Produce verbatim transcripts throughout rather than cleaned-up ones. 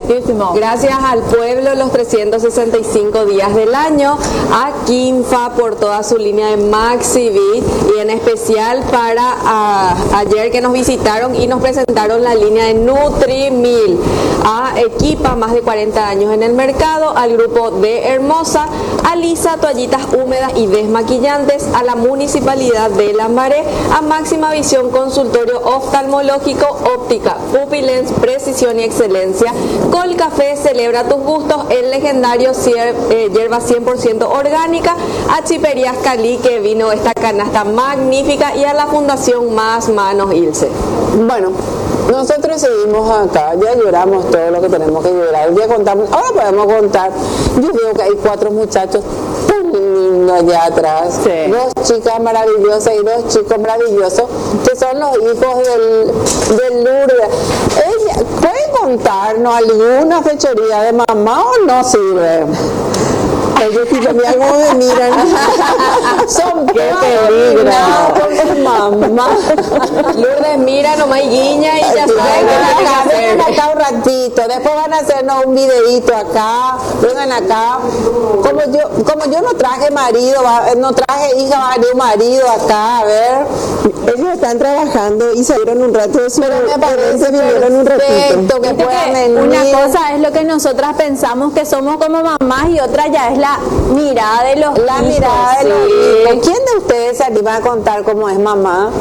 muchísimo. Gracias al pueblo los trescientos sesenta y cinco días del año, a Kinfa por toda su línea de MaxiVit y en especial para a, ayer que nos visitaron y nos presentaron la línea de NutriMil, a Equipa, más de cuarenta años en el mercado, al grupo de Hermosa, a Lisa, toallitas húmedas y desmaquillantes, a la Municipalidad de Lambaré, a Máxima Visión, consultorio oftalmológico, óptica, Pupilens, precisión y excelencia. Colcafé, celebra tus gustos, el legendario cier, eh, hierba cien por ciento orgánica, a Chiperías Cali, que vino esta canasta magnífica, y a la Fundación Más Manos Ilse. Bueno, nosotros seguimos acá, ya lloramos todo lo que tenemos que llorar, ya contamos, ahora podemos contar. Yo veo que hay cuatro muchachos tan lindos allá atrás, sí. Dos chicas maravillosas y dos chicos maravillosos, que son los hijos del, del Lourdes. Ella, ¿puede contarnos alguna fechoría de mamá o no sirve? Ellos sí también algo me miran. Son qué peligro con su mamá. Lourdes mira nomás y guiña y ya saben que acá, vengan acá un ratito, después van a hacernos un videito acá, vengan acá. Como yo, como yo no traje marido, no traje hija, va a venir un marido acá, a ver. Ellos están trabajando y salieron un rato de su Pero me parece vinieron un ratito. Que puedan venir. Una cosa es lo que nosotras pensamos que somos como mamás y otra ya es la mirada de los la hijos, mirada de sí. los hijos. ¿Quién de ustedes se anima a contar cómo es mamá?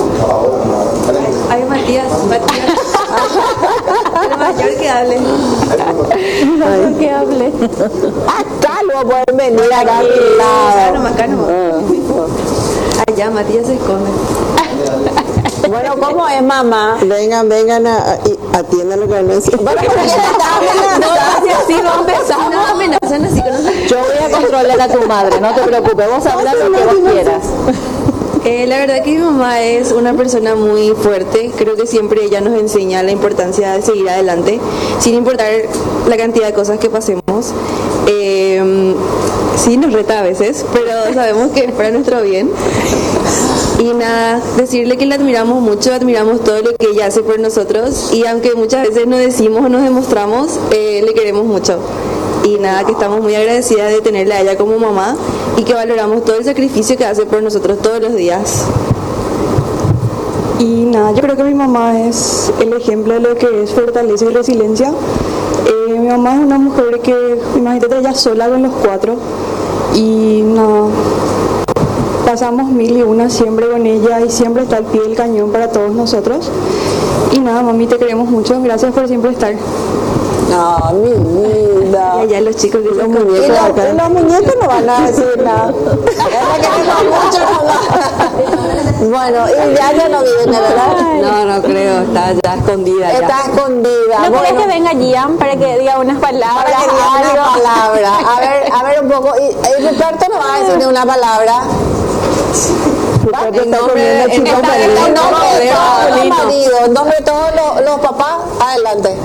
Ay, Matías, Matías. El mayor que hable. El mayor que hable. Acá lo pueden venir acá a mi Acá lado. nomás, acá nomás. Allá, Matías se esconde. Bueno, ¿cómo es mamá? Vengan, vengan a, a, atiendan lo que van a decir. Bueno, ¿por qué te estás amenazando? Así, así va a empezar. No amenazan así con nosotros. Yo voy a controlar a tu madre, no te preocupes, vos hablas lo que vos quieras. Eh, la verdad que mi mamá es una persona muy fuerte. Creo que siempre ella nos enseña la importancia de seguir adelante, sin importar la cantidad de cosas que pasemos. Eh, sí, nos reta a veces, pero sabemos que es para nuestro bien. Y nada, decirle que la admiramos mucho, admiramos todo lo que ella hace por nosotros, y aunque muchas veces no decimos o nos demostramos, eh, le queremos mucho. Y nada, que estamos muy agradecidas de tenerla a ella como mamá y que valoramos todo el sacrificio que hace por nosotros todos los días. Y nada, yo creo que mi mamá es el ejemplo de lo que es fortaleza y resiliencia. Eh, mi mamá es una mujer que, imagínate, ella sola con los cuatro, y nada, pasamos mil y una siempre con ella y siempre está al pie del cañón para todos nosotros. Y nada, mami, te queremos mucho, gracias por siempre estar. No, mi vida. Y allá los chicos que los muñecos, y los, y los muñecos no van a decir nada. La queremos mucho, mamá. Bueno, y ya ya no viene, ¿verdad? No, no creo, está ya escondida. Está ya. escondida. ¿No bueno, querés que venga Gian para que diga unas palabras? para que diga algo? una palabra. A ver, a ver un poco. Y, y Ruperto no va a decir ni una palabra. Ruperto está nombre- comiendo en chicos esta- maridos. En nombre de Rodeo, todos los Paulino. maridos, en nombre de todos los, los papás, adelante.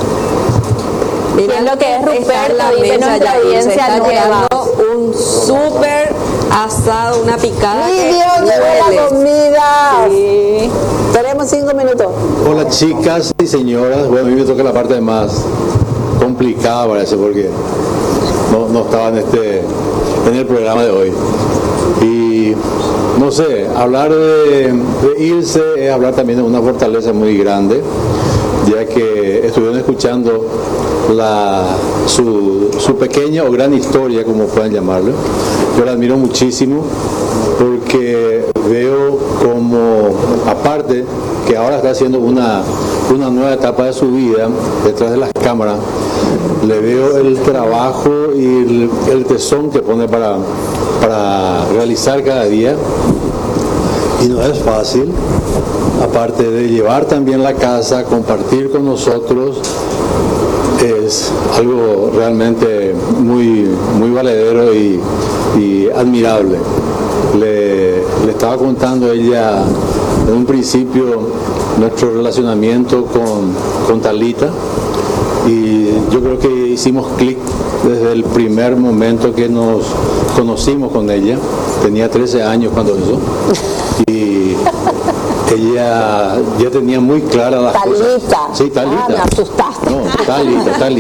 Mira ¿Quién lo que es está en Ruperto? la Dice mesa nuestra ya, Ilse, audiencia está nueva. llegando un súper asado, una picada. Mi que Dios, llegó duele. la comida. Sí. Tenemos cinco minutos. Hola chicas y señoras, bueno, a mí me toca la parte más complicada parece porque no, no estaba en, este, en el programa de hoy. Y no sé, hablar de, de irse es hablar también de una fortaleza muy grande, ya que estuvieron escuchando la, su, su pequeña o gran historia, como puedan llamarlo. Yo la admiro muchísimo porque veo como, aparte que ahora está haciendo una, una nueva etapa de su vida detrás de las cámaras, le veo el trabajo y el, el tesón que pone para, para realizar cada día, y no es fácil, aparte de llevar también la casa, compartir con nosotros, es algo realmente muy, muy valedero y, y admirable. Le, le estaba contando ella en un principio nuestro relacionamiento con, con Talita, y yo creo que hicimos clic desde el primer momento que nos conocimos con ella. Tenía trece años cuando eso, y ella ya tenía muy clara las Talita. cosas. Sí, Talita. Ah, me asustaste. No, Talita, Talita.